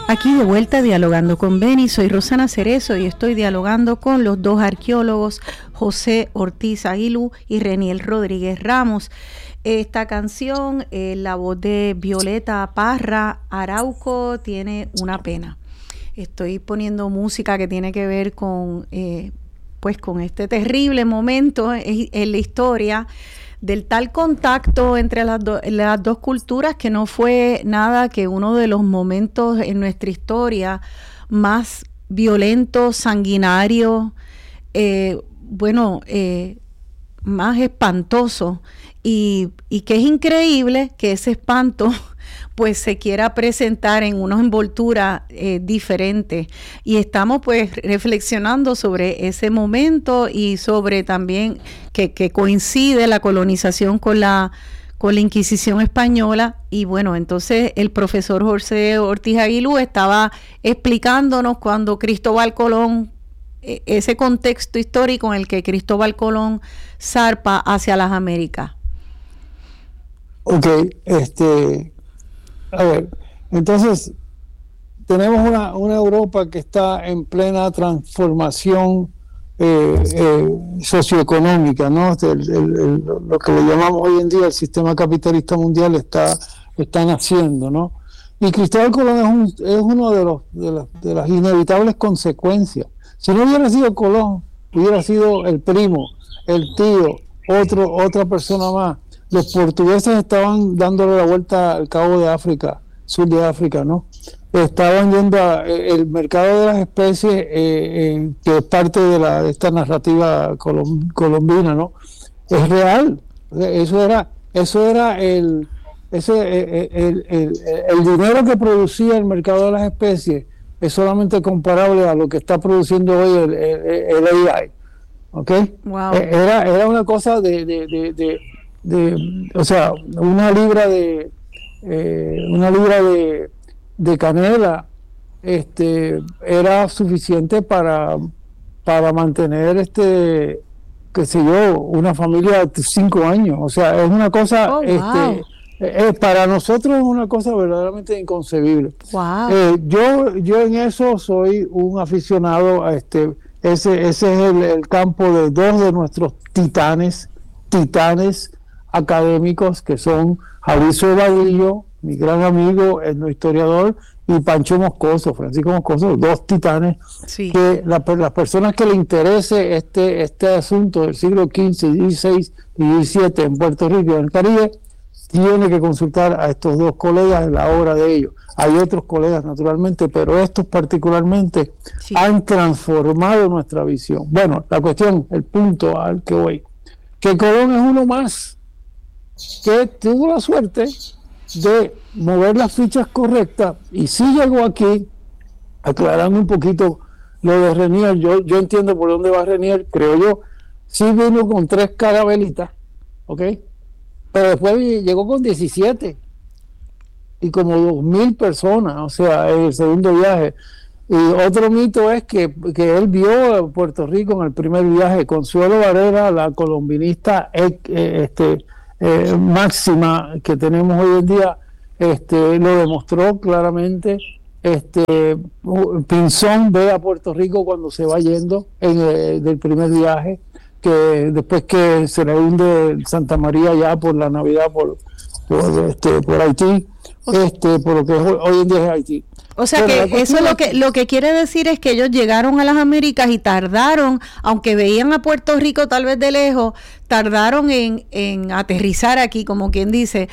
Aquí de vuelta dialogando con Beni, soy Rosana Cerezo y estoy dialogando con los dos arqueólogos José Ortiz Aguilú y Reniel Rodríguez Ramos. Esta canción, la voz de Violeta Parra Arauco, tiene una pena. Estoy poniendo música que tiene que ver con, pues con este terrible momento en la historia del tal contacto entre las dos culturas, que no fue nada que uno de los momentos en nuestra historia más violentos, sanguinarios, más espantoso, y que es increíble que ese espanto pues se quiera presentar en una envoltura diferente, y estamos pues reflexionando sobre ese momento y sobre también que coincide la colonización con la Inquisición española. Y bueno, entonces el profesor José Ortiz Aguilú estaba explicándonos cuando Cristóbal Colón, ese contexto histórico en el que Cristóbal Colón zarpa hacia las Américas. Ok, a ver, entonces tenemos una Europa que está en plena transformación socioeconómica, ¿no? Lo que le llamamos hoy en día el sistema capitalista mundial está naciendo, ¿no? Y Cristóbal Colón es uno de las inevitables consecuencias. Si no hubiera sido Colón, hubiera sido el primo, el tío, otra persona más. Los portugueses estaban dándole la vuelta al cabo de África, sur de África, ¿no? Estaban yendo el mercado de las especies, que es parte de esta narrativa colombina, ¿no? Es real. Eso era el dinero que producía el mercado de las especies, es solamente comparable a lo que está produciendo hoy el AI. ¿Ok? Wow. Era una cosa o sea, una libra de canela era suficiente para mantener qué sé yo, una familia de 5 años. O sea, es una cosa, wow. Para nosotros es una cosa verdaderamente inconcebible. Wow. Yo en eso soy un aficionado a ese es el campo de dos de nuestros titanes académicos, que son Javier Vadillo, mi gran amigo, historiador, y Pancho Moscoso, Francisco Moscoso, dos titanes. Sí. Que las personas que le interese este asunto del siglo XV, XVI y XVII en Puerto Rico y en el Caribe, tiene que consultar a estos dos colegas en la obra de ellos. Hay otros colegas, naturalmente, pero estos particularmente sí han transformado nuestra visión. Bueno, la cuestión, el punto al que voy, que Colón es uno más que tuvo la suerte de mover las fichas correctas, y sí llegó aquí, aclarando un poquito lo de Renier. Yo entiendo por dónde va Renier, creo yo. Sí vino con 3 carabelitas, ¿ok? Pero después llegó con 17 y como 2,000 personas, o sea, en el segundo viaje. Y otro mito es que él vio a Puerto Rico en el primer viaje. Consuelo Varela, la colombinista máxima que tenemos hoy en día, lo demostró claramente. Pinzón ve a Puerto Rico cuando se va yendo del primer viaje, que después que se le hunde Santa María ya por la Navidad por Haití, por lo que hoy en día es Haití. O sea, pero que eso lo que quiere decir es que ellos llegaron a las Américas y tardaron, aunque veían a Puerto Rico tal vez de lejos, tardaron en aterrizar aquí, como quien dice.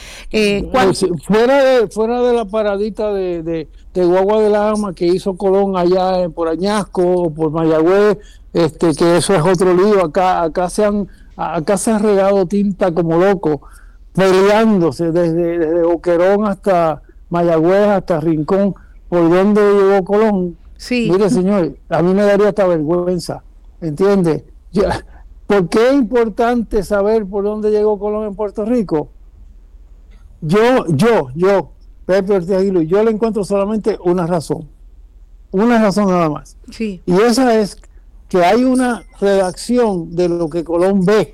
Fuera de la paradita de Guagua de la Ama que hizo Colón allá por Añasco o por Mayagüez, que eso es otro lío. Acá se han regado tinta como loco, peleándose desde Boquerón hasta Mayagüez, hasta Rincón, por donde llegó Colón. Sí. Mire, señor, a mí me daría esta vergüenza, ¿entiende? ¿Por qué es importante saber por dónde llegó Colón en Puerto Rico? Yo, Pepe Ortiz Aguilú, yo le encuentro solamente una razón nada más. Sí. Y esa es que hay una redacción de lo que Colón ve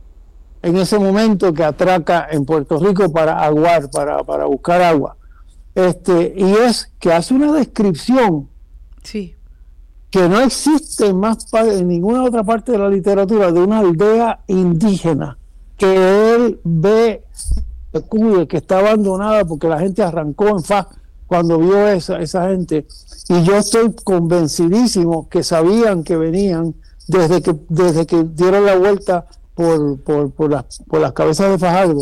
en ese momento que atraca en Puerto Rico para aguar, para buscar agua. y es que hace una descripción sí, que no existe en ninguna otra parte de la literatura, de una aldea indígena que él ve, que está abandonada porque la gente arrancó en faz cuando vio esa gente. Y yo estoy convencidísimo que sabían que venían desde que dieron la vuelta por las cabezas de Fajardo.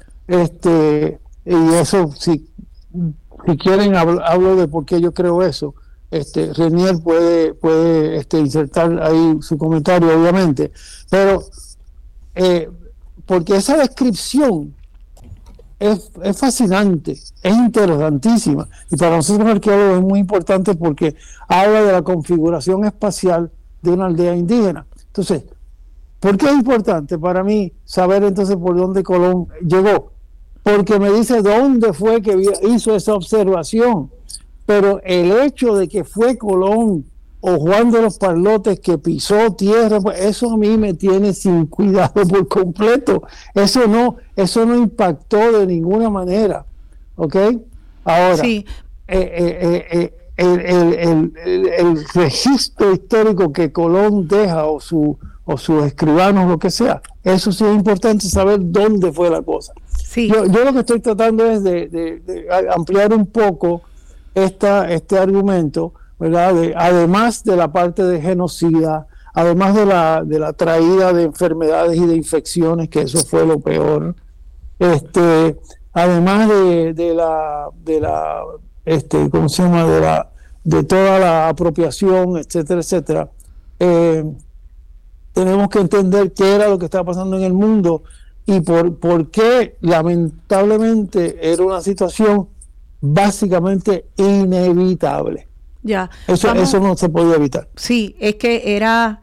Y eso, si quieren, hablo de por qué yo creo eso. Renier puede insertar ahí su comentario, obviamente, pero porque esa descripción es fascinante, es interesantísima, y para nosotros arqueólogos es muy importante porque habla de la configuración espacial de una aldea indígena. Entonces, ¿por qué es importante para mí saber entonces por dónde Colón llegó? Porque me dice dónde fue que hizo esa observación. Pero el hecho de que fue Colón o Juan de los Parlotes que pisó tierra, pues eso a mí me tiene sin cuidado por completo. Eso no impactó de ninguna manera. ¿Ok? Ahora, sí. El registro histórico que Colón deja o sus escribanos, lo que sea, eso sí es importante saber dónde fue la cosa. Sí. Yo lo que estoy tratando es de ampliar un poco este argumento, ¿verdad? Además de la parte de genocida, además de la traída de enfermedades y de infecciones, que eso fue lo peor, además de la ¿cómo se llama? De toda la apropiación, etcétera, etcétera. Tenemos que entender qué era lo que estaba pasando en el mundo y por qué lamentablemente era una situación básicamente inevitable. Ya. Eso no se podía evitar. Sí, es que era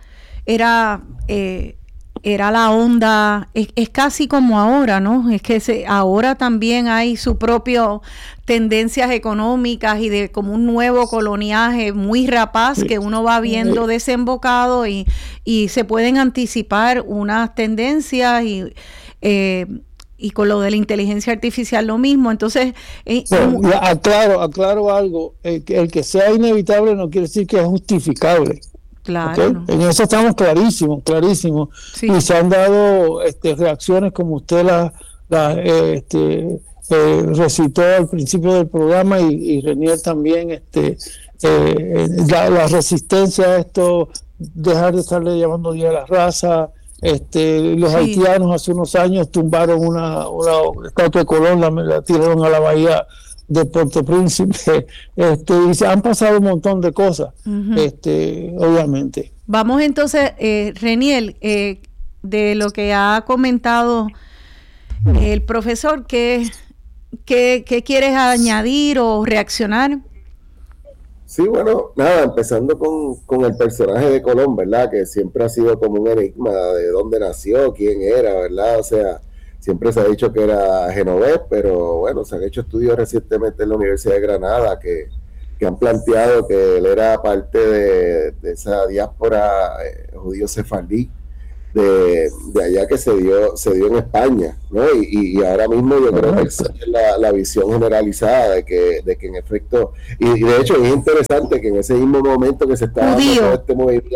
la onda, es casi como ahora, ¿no? Es que ahora también hay su propio tendencias económicas y de como un nuevo coloniaje muy rapaz, sí, que uno va viendo desembocado y se pueden anticipar unas tendencias y con lo de la inteligencia artificial lo mismo. Entonces, aclaro algo, el que sea inevitable no quiere decir que es justificable. Claro. ¿Okay? No. En eso estamos clarísimos. Sí. Y se han dado reacciones como usted recitó al principio del programa y Renier también, la resistencia a esto, dejar de estarle llamando Día de la Raza. Los haitianos hace unos años tumbaron una estatua de Colón, la tiraron a la bahía de Puerto Príncipe, y se han pasado un montón de cosas, obviamente. Vamos entonces, Renier, de lo que ha comentado el profesor, ¿qué quieres añadir o reaccionar? Sí, bueno, nada, empezando con el personaje de Colón, ¿verdad? Que siempre ha sido como un enigma de dónde nació, quién era, ¿verdad? O sea, siempre se ha dicho que era genovés, pero bueno, se han hecho estudios recientemente en la Universidad de Granada que han planteado que él era parte de esa diáspora judío sefardí de allá que se dio en España, ¿no? Y ahora mismo yo creo que esa es la visión generalizada de que en efecto, y de hecho es interesante que en ese mismo momento que se estaba dando este movimiento,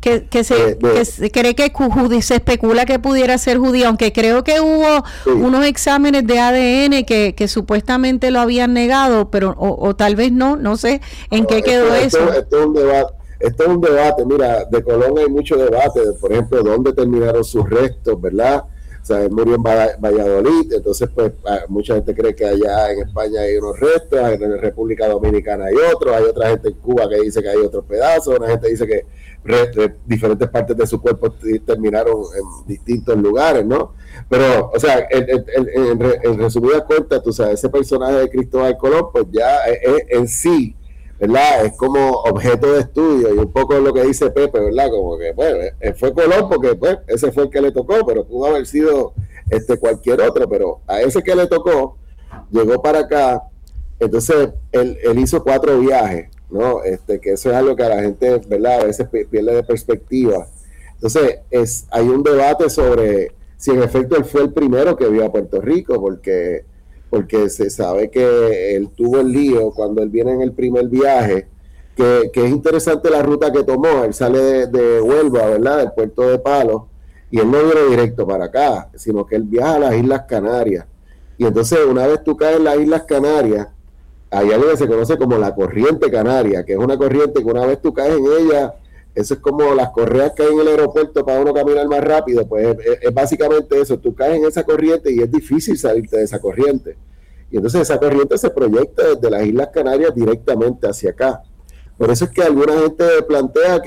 se cree que se especula que pudiera ser judío, aunque creo que hubo unos exámenes de ADN que supuestamente lo habían negado, pero o tal vez no sé en qué quedó eso. Esto es un debate, mira, de Colón hay mucho debate, por ejemplo, dónde terminaron sus restos, ¿verdad? O sea, él murió en Valladolid, entonces pues mucha gente cree que allá en España hay unos restos, en la República Dominicana hay otros, hay otra gente en Cuba que dice que hay otros pedazos, una gente dice que diferentes partes de su cuerpo terminaron en distintos lugares, ¿no? Pero, o sea, en resumidas cuentas, tú sabes, ese personaje de Cristóbal Colón, pues ya en sí, ¿verdad? Es como objeto de estudio y un poco lo que dice Pepe, ¿verdad? Como que, bueno, fue Colón porque, pues, ese fue el que le tocó, pero pudo haber sido cualquier otro, pero a ese que le tocó, llegó para acá, entonces él hizo 4 viajes, ¿no? Que eso es algo que a la gente, ¿verdad? A veces pierde de perspectiva. Entonces, hay un debate sobre si en efecto él fue el primero que vio a Puerto Rico, porque porque se sabe que él tuvo el lío cuando él viene en el primer viaje, que es interesante la ruta que tomó. Él sale de Huelva, ¿verdad?, del puerto de Palos, y él no viene directo para acá, sino que él viaja a las Islas Canarias. Y entonces, una vez tú caes en las Islas Canarias, hay algo que se conoce como la corriente canaria, que es una corriente que una vez tú caes en ella, eso es como las correas que hay en el aeropuerto para uno caminar más rápido, pues es básicamente eso. Tú caes en esa corriente y es difícil salirte de esa corriente. Y entonces esa corriente se proyecta desde las Islas Canarias directamente hacia acá. Por eso es que alguna gente plantea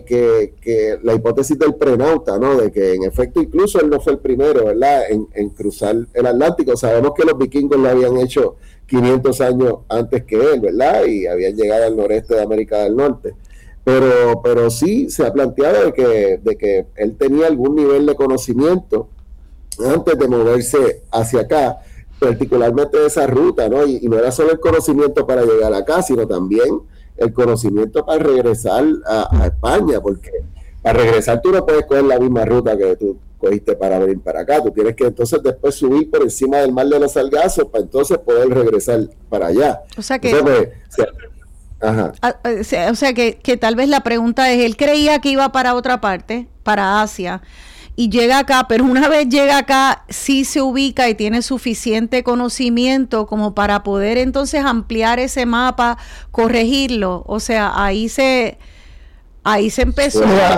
que la hipótesis del prenauta, ¿no?, de que en efecto incluso él no fue el primero, ¿verdad?, en cruzar el Atlántico. Sabemos que los vikingos lo habían hecho 500 años antes que él, ¿verdad?, y habían llegado al noreste de América del Norte. Pero sí se ha planteado de que él tenía algún nivel de conocimiento antes de moverse hacia acá, particularmente de esa ruta, ¿no? Y no era solo el conocimiento para llegar acá, sino también el conocimiento para regresar a España, porque para regresar tú no puedes coger la misma ruta que tú cogiste para venir para acá. Tú tienes que entonces después subir por encima del Mar de los Sargazos para entonces poder regresar para allá. O sea que... Entonces, ajá. O sea que tal vez la pregunta es, él creía que iba para otra parte, para Asia, y llega acá, pero una vez llega acá, sí se ubica y tiene suficiente conocimiento como para poder entonces ampliar ese mapa, corregirlo. O sea, ahí se empezó.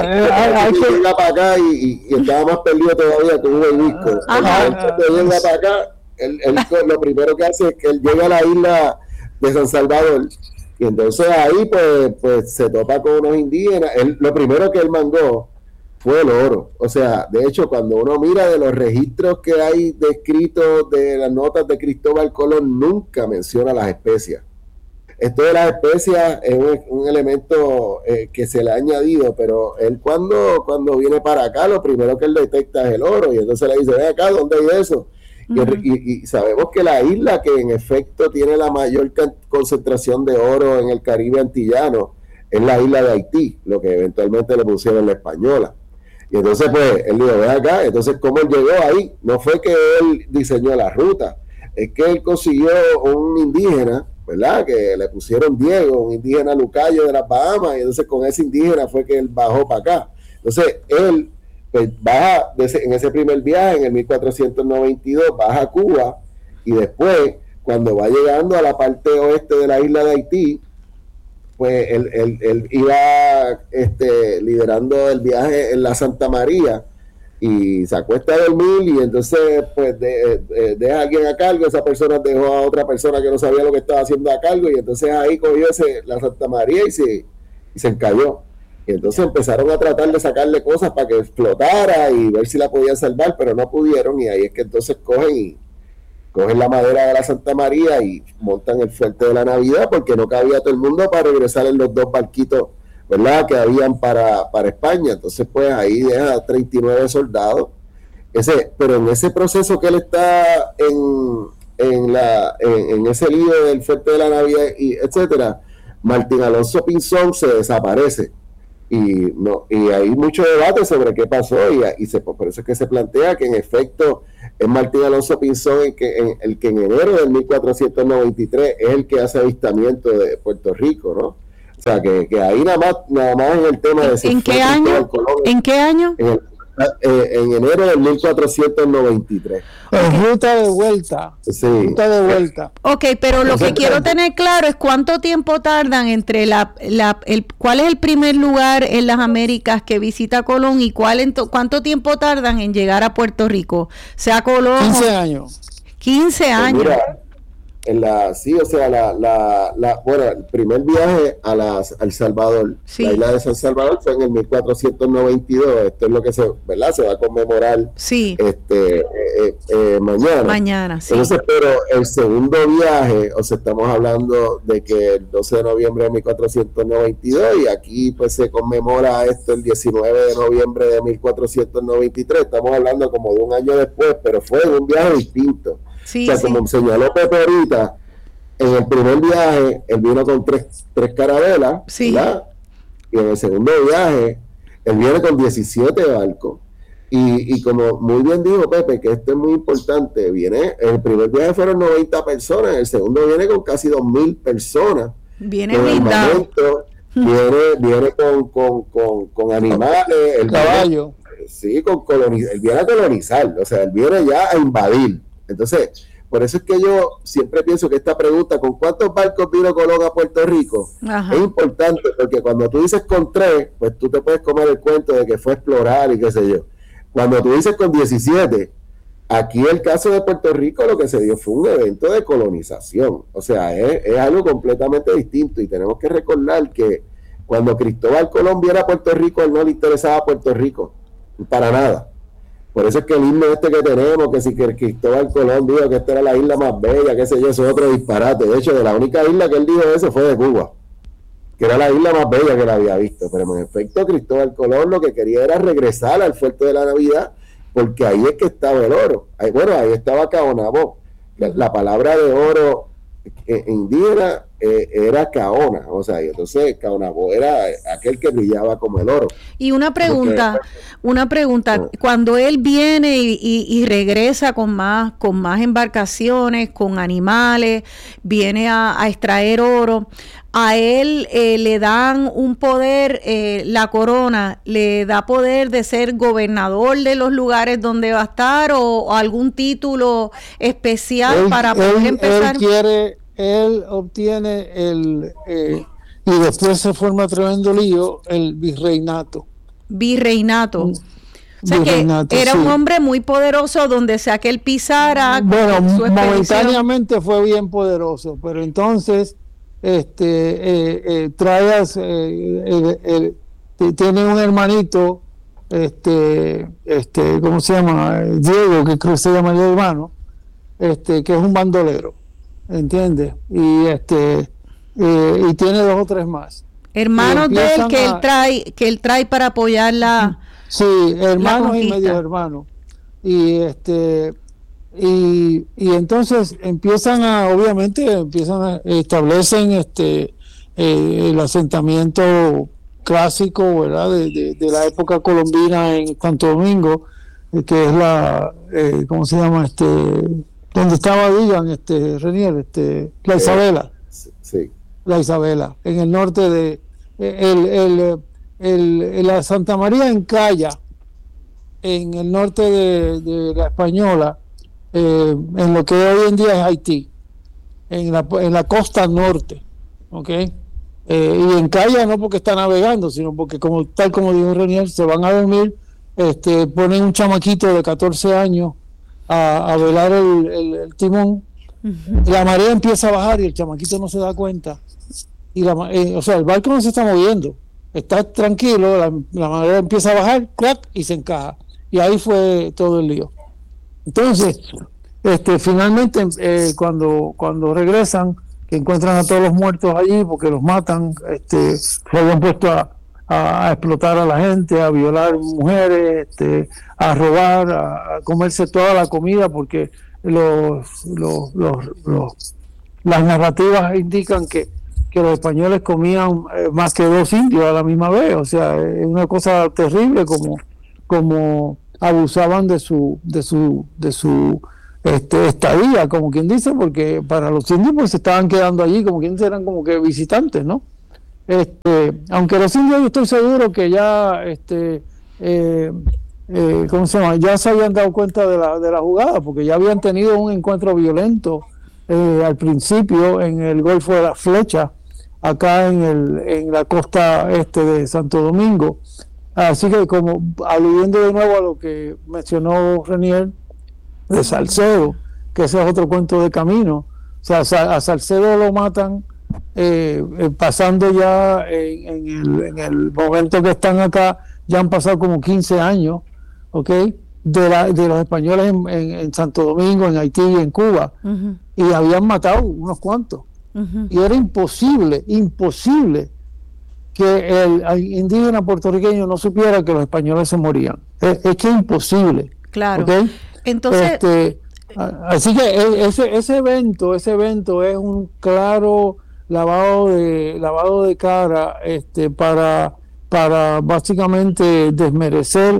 Llega para acá y estaba más perdido todavía con un disco. Llega para acá, él lo primero que hace es que él llega a la isla de San Salvador. Y entonces ahí pues se topa con unos indígenas. Lo primero que él mandó fue el oro. O sea, de hecho, cuando uno mira de los registros que hay descritos de las notas de Cristóbal Colón, nunca menciona las especias. Esto de las especias es un elemento que se le ha añadido, pero él cuando viene para acá, lo primero que él detecta es el oro, y entonces le dice, ven acá, ¿dónde hay eso? Y sabemos que la isla que en efecto tiene la mayor concentración de oro en el Caribe antillano es la isla de Haití, lo que eventualmente le pusieron la Española. Y entonces pues él dijo, ven acá. Entonces, ¿cómo él llegó ahí? No fue que él diseñó la ruta, es que él consiguió un indígena, ¿verdad?, que le pusieron Diego, un indígena lucayo de las Bahamas, y entonces con ese indígena fue que él bajó para acá. Entonces él pues baja en ese primer viaje, en el 1492, baja a Cuba, y después, cuando va llegando a la parte oeste de la isla de Haití, pues él iba liderando el viaje en la Santa María, y se acuesta a dormir, y entonces pues deja a alguien a cargo. Esa persona dejó a otra persona que no sabía lo que estaba haciendo a cargo, y entonces ahí cogió la Santa María y se encalló. Y entonces empezaron a tratar de sacarle cosas para que explotara y ver si la podían salvar, pero no pudieron, y ahí es que entonces cogen la madera de la Santa María y montan el fuerte de la Navidad, porque no cabía todo el mundo para regresar en los dos barquitos, ¿verdad?, que habían para España. Entonces pues ahí deja 39 soldados. Pero en ese proceso que él está en ese lío del fuerte de la Navidad y etcétera, Martín Alonso Pinzón se desaparece. Y hay mucho debate sobre qué pasó, por eso es que se plantea que en efecto es Martín Alonso Pinzón el que en enero del 1493 es el que hace avistamiento de Puerto Rico, ¿no? O sea, que ahí nada más en el tema de... ¿En qué año? ¿En qué año? En enero del 1493. Ruta de vuelta. Sí. Ruta de vuelta. Ok, pero lo que quiero tener claro es cuánto tiempo tardan entre cuál es el primer lugar en las Américas que visita Colón y cuánto tiempo tardan en llegar a Puerto Rico. Sea Colón. 15 años. 15 años. Pues mira, bueno, el primer viaje al Salvador, la isla de San Salvador, fue en el 1492. Esto es lo que se va a conmemorar mañana. Sí. Entonces, pero el segundo viaje, o sea, estamos hablando de que el 12 de noviembre de 1492, y aquí pues se conmemora esto el 19 de noviembre de 1493. Estamos hablando como de un año después, pero fue un viaje distinto. Sí, o sea, como señaló Pepe ahorita, en el primer viaje él vino con tres carabelas, ¿verdad? Y en el segundo viaje él viene con 17 barcos, Y como muy bien dijo Pepe, que esto es muy importante, el primer viaje fueron 90 personas, el segundo viene con casi 2.000 personas. Viene blindado. Viene con animales, el caballo. Sí, él viene a colonizar, o sea, él viene ya a invadir. Entonces, por eso es que yo siempre pienso que esta pregunta, ¿con cuántos barcos vino Colón a Puerto Rico? Ajá. Es importante, porque cuando tú dices con 3, pues tú te puedes comer el cuento de que fue a explorar y qué sé yo. Cuando tú dices con 17, aquí el caso de Puerto Rico lo que se dio fue un evento de colonización. O sea, es algo completamente distinto, y tenemos que recordar que cuando Cristóbal Colón viera a Puerto Rico, a él no le interesaba Puerto Rico, para nada. Por eso es que el himno que tenemos, que si que Cristóbal Colón dijo que esta era la isla más bella, qué sé yo, eso es otro disparate. De hecho, de la única isla que él dijo eso fue de Cuba, que era la isla más bella que él había visto. Pero en efecto, Cristóbal Colón lo que quería era regresar al fuerte de la Navidad, porque ahí es que estaba el oro. Ahí estaba Caonabó. La palabra de oro indígena era Caona, o sea, y entonces Caonabó era aquel que brillaba como el oro. Y una pregunta, cuando él viene y regresa con más embarcaciones, con animales, viene a extraer oro, a él le dan un poder, la corona le da poder de ser gobernador de los lugares donde va a estar, o algún título especial para poder empezar. Él obtiene y después se forma tremendo lío, el virreinato. O sea, que era un hombre muy poderoso donde sea que él pisara. Bueno, momentáneamente fue bien poderoso, pero entonces tiene un hermanito, ¿cómo se llama? Diego, que creo que se llama el hermano, que es un bandolero, ¿entiendes? Y tiene 2 o 3 más. Hermanos de él que él trae para apoyar la. Sí, hermanos y medio hermanos. Y entonces establecen el asentamiento clásico, ¿verdad? De la época colombina en Santo Domingo, que es ¿cómo se llama? Donde estaba, Renier, la Isabela. Sí. La Isabela, en el norte de la Santa María en Calla, en el norte de la Española, en lo que hoy en día es Haití, en la costa norte, ¿ok? Y en Calla no porque está navegando, sino porque tal como dijo Renier, se van a dormir, ponen un chamaquito de 14 años a velar el timón. Uh-huh. La marea empieza a bajar y el chamaquito no se da cuenta, y o sea, el barco no se está moviendo, está tranquilo, la marea empieza a bajar, crack, y se encaja, y ahí fue todo el lío. Entonces, finalmente, cuando regresan, que encuentran a todos los muertos allí porque los matan, se habían puesto a explotar a la gente, a violar mujeres, a robar, a comerse toda la comida, porque las narrativas indican que los españoles comían más que 2 indios a la misma vez. O sea, es una cosa terrible como abusaban de su estadía, como quien dice, porque para los indios pues se estaban quedando allí, como quien dice, eran como que visitantes, ¿no? Aunque los indios, yo estoy seguro que ya ¿cómo se llama? Ya se habían dado cuenta de la jugada, porque ya habían tenido un encuentro violento al principio en el Golfo de la Flecha, acá en la costa de Santo Domingo. Así que, como aludiendo de nuevo a lo que mencionó Renier de Salcedo, que ese es otro cuento de camino. O sea, a Salcedo lo matan pasando ya en el momento que están acá, ya han pasado como 15 años, ¿ok? De los españoles en Santo Domingo, en Haití y en Cuba. Uh-huh. Y habían matado unos cuantos. Uh-huh. Y era imposible que el indígena puertorriqueño no supiera que los españoles se morían. Es que es imposible. Claro. ¿Okay? Entonces, así que ese evento es un claro lavado de cara, para básicamente desmerecer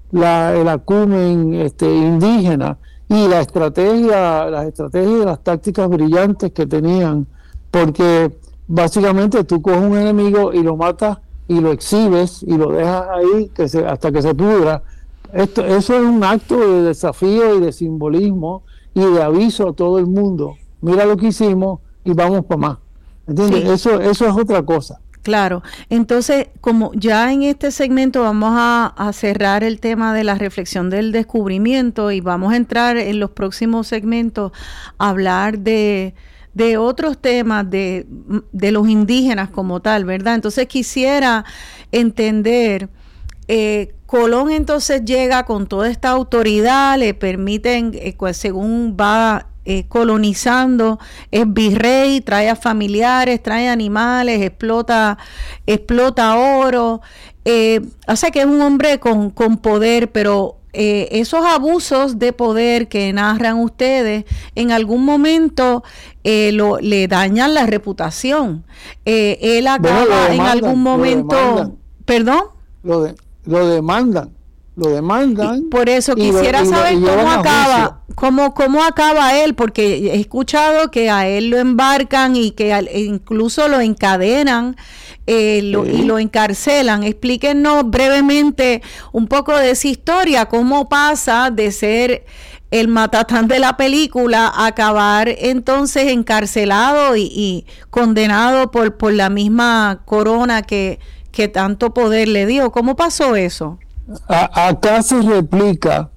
el acumen indígena y las estrategias y las tácticas brillantes que tenían, porque básicamente tú coges un enemigo y lo matas y lo exhibes y lo dejas ahí hasta que se pudra. Eso es un acto de desafío y de simbolismo y de aviso a todo el mundo. Mira lo que hicimos y vamos para más. ¿Entiendes? Sí. Eso es otra cosa. Claro. Entonces, como ya en este segmento vamos a cerrar el tema de la reflexión del descubrimiento y vamos a entrar en los próximos segmentos a hablar de otros temas de los indígenas como tal, ¿verdad? Entonces quisiera entender, Colón entonces llega con toda esta autoridad, le permiten, según va colonizando, es virrey, trae a familiares, trae animales, explota oro, o sea que es un hombre con poder, pero esos abusos de poder que narran ustedes en algún momento le dañan la reputación. Él acaba en algún momento, perdón, lo demandan. Por eso quisiera saber cómo acaba él, porque he escuchado que a él lo embarcan y que incluso lo encadenan y lo encarcelan. Explíquenos brevemente un poco de esa historia, cómo pasa de ser el matatán de la película a acabar entonces encarcelado y condenado por la misma corona que tanto poder le dio. ¿Cómo pasó eso? Acá se replica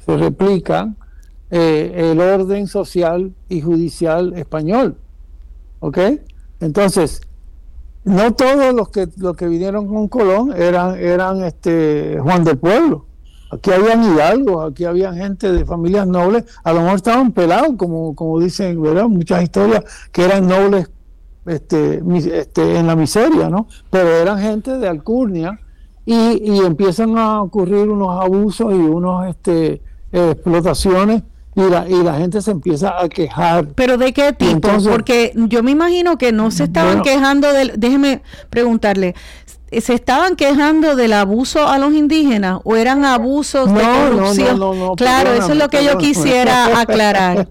el orden social y judicial español, ¿ok? Entonces, no todos los que vinieron con Colón eran Juan del Pueblo. Aquí habían hidalgos, aquí había gente de familias nobles, a lo mejor estaban pelados, como dicen, ¿verdad? Muchas historias que eran nobles en la miseria, ¿no? Pero eran gente de alcurnia. Y empiezan a ocurrir unos abusos y unos explotaciones y la gente se empieza a quejar. ¿Pero de qué tipo? Entonces, porque yo me imagino que no se estaban quejando déjeme preguntarle, ¿se estaban quejando del abuso a los indígenas o eran abusos de corrupción? No, claro, eso es lo que yo quisiera aclarar.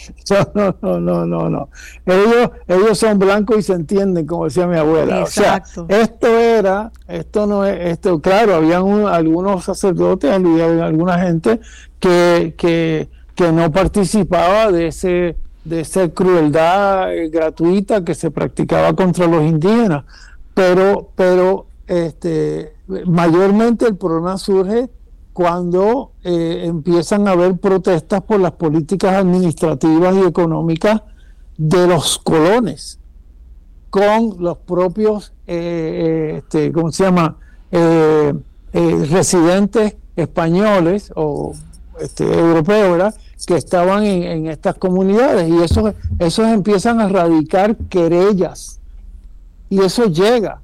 No. Ellos son blancos y se entienden, como decía mi abuela. Exacto. O sea, claro, habían algunos sacerdotes, había alguna gente que no participaba de esa crueldad gratuita que se practicaba contra los indígenas, pero mayormente el problema surge cuando empiezan a haber protestas por las políticas administrativas y económicas de los colones con los propios ¿cómo se llama? Residentes españoles o europeos, ¿verdad?, que estaban en estas comunidades, y esos empiezan a radicar querellas, y eso llega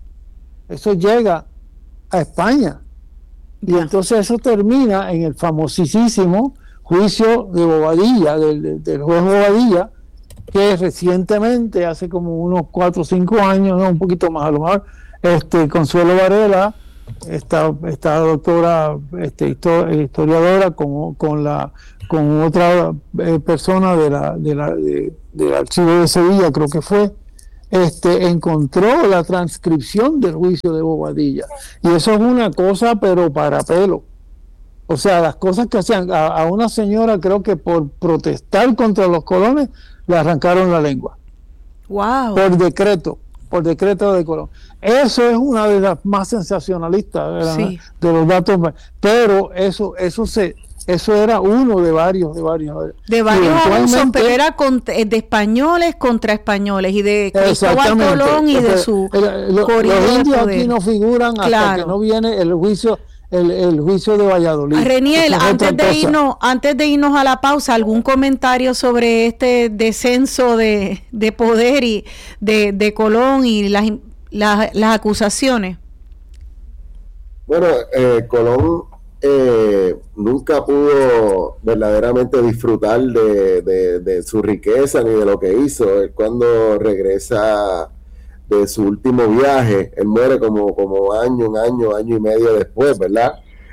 a España. Y entonces eso termina en el famosísimo juicio de Bobadilla, del juez Bobadilla, que recientemente, hace como unos 4 o 5 años, no, un poquito más a lo mejor, Consuelo Varela, esta doctora historiadora con otra persona del archivo de Sevilla, creo que fue, encontró la transcripción del juicio de Bobadilla, y eso es una cosa pero para pelo. O sea, las cosas que hacían a una señora, creo que por protestar contra los colones, le arrancaron la lengua. Wow. Por decreto de Colón. Eso es una de las más sensacionalistas, sí, de los datos, pero eso era uno de varios abusos, pero era de españoles contra españoles y de Cristóbal Colón y de su los indios aquí no figuran hasta que no viene el juicio de Valladolid. Reniel, antes de irnos a la pausa, ¿algún comentario sobre este descenso de poder y de Colón y las acusaciones? Bueno, Colón nunca pudo verdaderamente disfrutar de su riqueza ni de lo que hizo. Él, cuando regresa de su último viaje, él muere como un año y medio después, ¿verdad?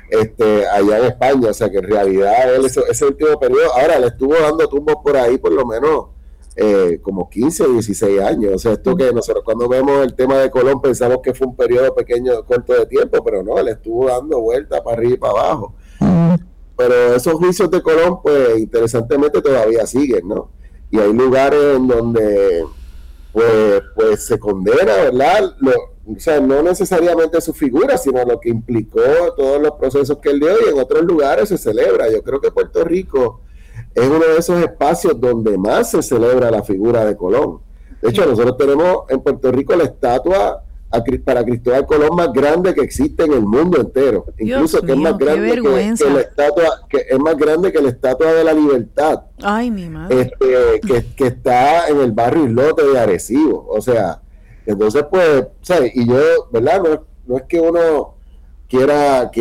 allá en España, o sea que en realidad él ese último periodo, ahora le estuvo dando tumbos por ahí por lo menos como 15 o 16 años, o sea, esto que nosotros cuando vemos el tema de Colón pensamos que fue un periodo pequeño, corto de tiempo, pero no, le estuvo dando vueltas para arriba y para abajo. Pero esos juicios de Colón, pues interesantemente todavía siguen, ¿no? Y hay lugares en donde pues se condena, ¿verdad? O sea, no necesariamente su figura, sino lo que implicó todos los procesos que él dio, y en otros lugares se celebra. Yo creo que Puerto Rico es uno de esos espacios donde más se celebra la figura de Colón. De hecho, nosotros tenemos en Puerto Rico la estatua para Cristóbal Colón más grande que existe en el mundo entero. Incluso que es más grande que la estatua, que es más grande que la Estatua de la Libertad. Ay, mi madre. Que está en el barrio Islote de Arecibo. O sea, entonces pues, ¿sabes? Y yo, ¿verdad? No es que uno quiera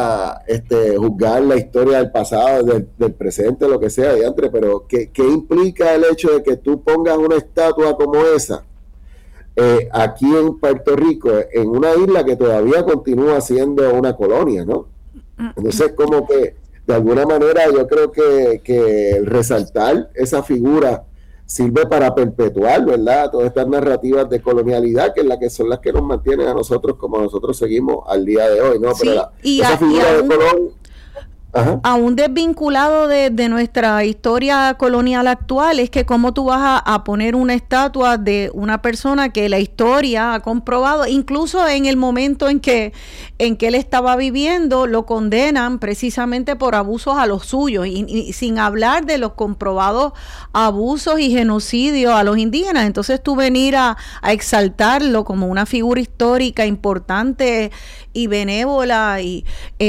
juzgar la historia del pasado, del presente, lo que sea, pero ¿qué implica el hecho de que tú pongas una estatua como esa aquí en Puerto Rico, en una isla que todavía continúa siendo una colonia, ¿no? Entonces, como que de alguna manera yo creo que el resaltar esa figura sirve para perpetuar, ¿verdad?, todas estas narrativas de colonialidad, que son las que nos mantienen a nosotros como nosotros seguimos al día de hoy, ¿no? Sí, pero esa figura de Colón... Ajá. Aún desvinculado de nuestra historia colonial actual, es que cómo tú vas a poner una estatua de una persona que la historia ha comprobado, incluso en el momento en que él estaba viviendo, lo condenan precisamente por abusos a los suyos, y sin hablar de los comprobados abusos y genocidios a los indígenas. Entonces tú venir a exaltarlo como una figura histórica importante y benévola y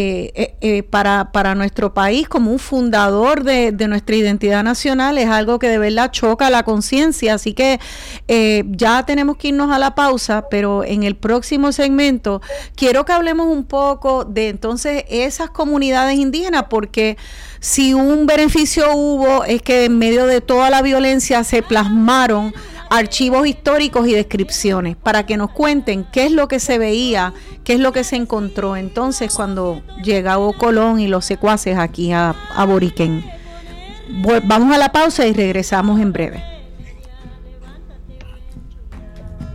para nuestro país, como un fundador de nuestra identidad nacional, es algo que de verdad choca la conciencia. Así que ya tenemos que irnos a la pausa, pero en el próximo segmento quiero que hablemos un poco de entonces esas comunidades indígenas, porque si un beneficio hubo es que en medio de toda la violencia se plasmaron archivos históricos y descripciones para que nos cuenten qué es lo que se veía, qué es lo que se encontró entonces cuando llegó Colón y los secuaces aquí a Boriquén. Vamos a la pausa y regresamos en breve.